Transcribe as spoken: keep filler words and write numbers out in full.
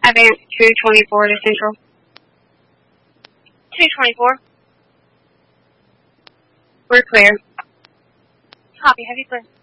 Advance two twenty-four to Central. two twenty-four. We're clear. Copy. Heavy clear.